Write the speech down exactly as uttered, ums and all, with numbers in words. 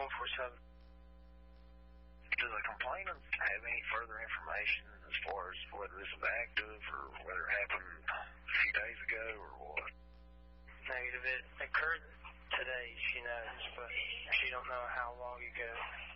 four four seven. Do the complainants have any further information as far as whether this is active or whether it happened a few days ago or what? Negative. It occurred today, she knows, but she don't know how long ago.